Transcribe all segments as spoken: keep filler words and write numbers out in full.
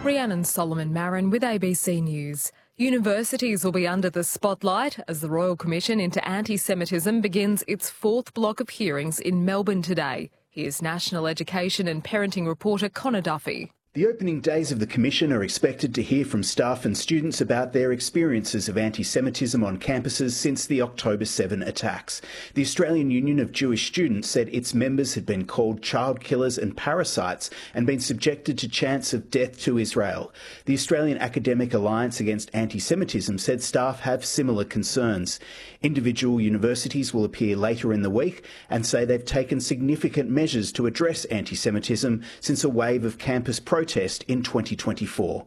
Rhiannon Solomon Marin with A B C News. Universities will be under the spotlight as the Royal Commission into Anti-Semitism begins its fourth block of hearings in Melbourne today. Here's National Education and Parenting reporter Connor Duffy. The opening days of the Commission are expected to hear from staff and students about their experiences of anti-Semitism on campuses since the October seventh attacks. The Australian Union of Jewish Students said its members had been called child killers and parasites and been subjected to chants of death to Israel. The Australian Academic Alliance Against Anti-Semitism said staff have similar concerns. Individual universities will appear later in the week and say they've taken significant measures to address anti-Semitism since a wave of campus protests protest in twenty twenty-four.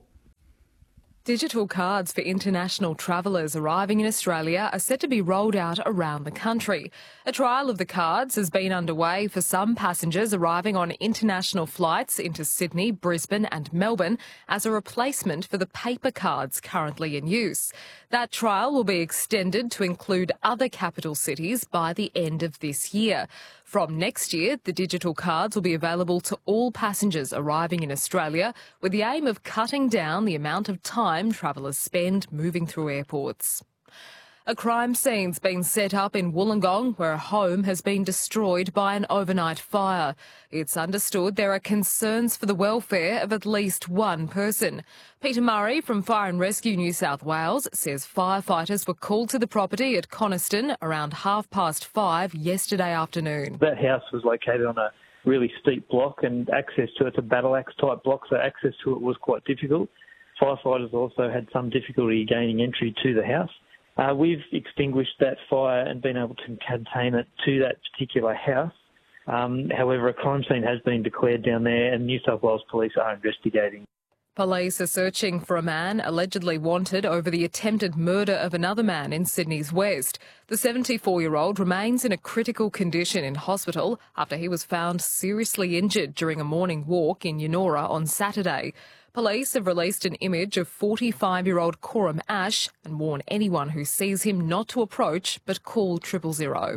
Digital cards for international travellers arriving in Australia are set to be rolled out around the country. A trial of the cards has been underway for some passengers arriving on international flights into Sydney, Brisbane and Melbourne as a replacement for the paper cards currently in use. That trial will be extended to include other capital cities by the end of this year. From next year, the digital cards will be available to all passengers arriving in Australia with the aim of cutting down the amount of time travellers spend moving through airports. A crime scene's been set up in Wollongong where a home has been destroyed by an overnight fire. It's understood there are concerns for the welfare of at least one person. Peter Murray from Fire and Rescue New South Wales says firefighters were called to the property at Coniston around half past five yesterday afternoon. That house was located on a really steep block and access to it's a battle axe type block, so access to it was quite difficult. Firefighters also had some difficulty gaining entry to the house. Uh, we've extinguished that fire and been able to contain it to that particular house. Um, however, a crime scene has been declared down there and New South Wales Police are investigating. Police are searching for a man allegedly wanted over the attempted murder of another man in Sydney's West. The seventy-four-year-old remains in a critical condition in hospital after he was found seriously injured during a morning walk in Yennora on Saturday. Police have released an image of forty-five-year-old Coram Ash and warn anyone who sees him not to approach but call triple zero.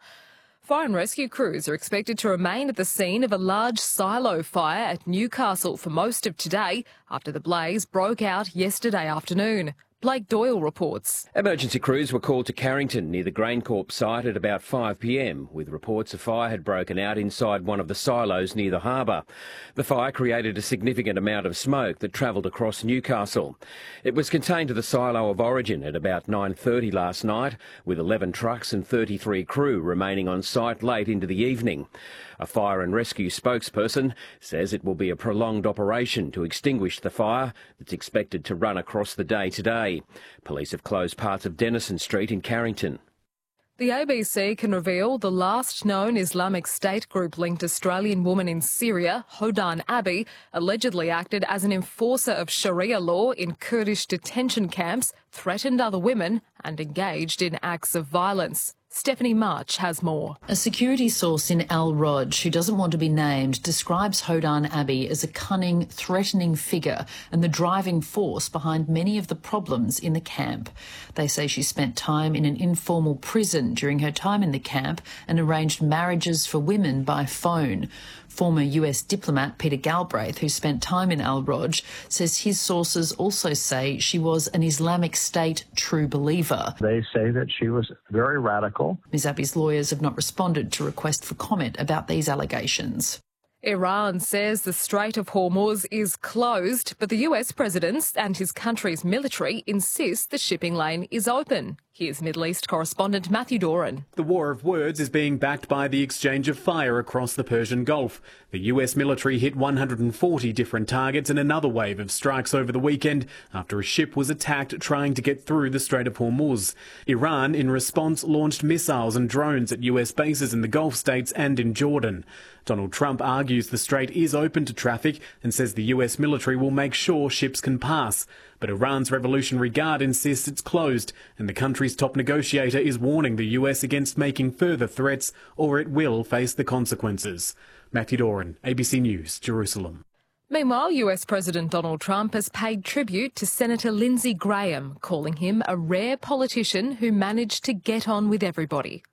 Fire and rescue crews are expected to remain at the scene of a large silo fire at Newcastle for most of today after the blaze broke out yesterday afternoon. Blake Doyle reports. Emergency crews were called to Carrington near the GrainCorp site at about five p m, with reports a fire had broken out inside one of the silos near the harbour. The fire created a significant amount of smoke that travelled across Newcastle. It was contained to the silo of origin at about nine thirty last night, with eleven trucks and thirty-three crew remaining on site late into the evening. A fire and rescue spokesperson says it will be a prolonged operation to extinguish the fire that's expected to run across the day today. Police have closed parts of Denison Street in Carrington. The A B C can reveal the last known Islamic State group-linked Australian woman in Syria, Hodan Abi, allegedly acted as an enforcer of Sharia law in Kurdish detention camps, threatened other women and engaged in acts of violence. Stephanie March has more. A security source in Al Roj, who doesn't want to be named, describes Hodan Abi as a cunning, threatening figure and the driving force behind many of the problems in the camp. They say she spent time in an informal prison during her time in the camp and arranged marriages for women by phone. Former U S diplomat Peter Galbraith, who spent time in Al Roj, says his sources also say she was an Islamic State true believer. They say that she was very radical. Miz Abi's lawyers have not responded to request for comment about these allegations. Iran says the Strait of Hormuz is closed, but the U S president and his country's military insist the shipping lane is open. Here's Middle East correspondent Matthew Doran. The war of words is being backed by the exchange of fire across the Persian Gulf. The U S military hit one hundred forty different targets in another wave of strikes over the weekend after a ship was attacked trying to get through the Strait of Hormuz. Iran, in response, launched missiles and drones at U S bases in the Gulf states and in Jordan. Donald Trump argues the strait is open to traffic and says the U S military will make sure ships can pass. But Iran's Revolutionary Guard insists it's closed, and the country's top negotiator is warning the U S against making further threats or it will face the consequences. Matthew Doran, A B C News, Jerusalem. Meanwhile, U S President Donald Trump has paid tribute to Senator Lindsey Graham, calling him a rare politician who managed to get on with everybody.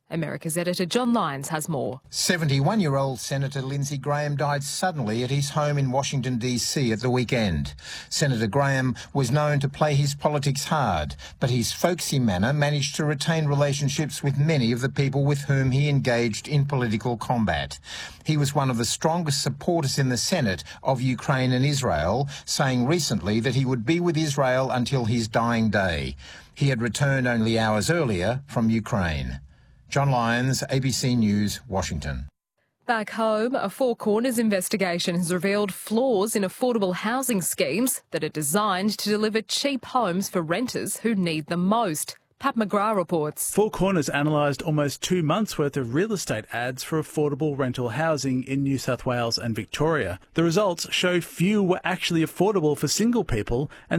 America's editor John Lyons has more. seventy-one-year-old Senator Lindsey Graham died suddenly at his home in Washington, D C at the weekend. Senator Graham was known to play his politics hard, but his folksy manner managed to retain relationships with many of the people with whom he engaged in political combat. He was one of the strongest supporters in the Senate of Ukraine and Israel, saying recently that he would be with Israel until his dying day. He had returned only hours earlier from Ukraine. John Lyons, A B C News, Washington. Back home, a Four Corners investigation has revealed flaws in affordable housing schemes that are designed to deliver cheap homes for renters who need them most. Pat McGrath reports. Four Corners analysed almost two months' worth of real estate ads for affordable rental housing in New South Wales and Victoria. The results showed few were actually affordable for single people and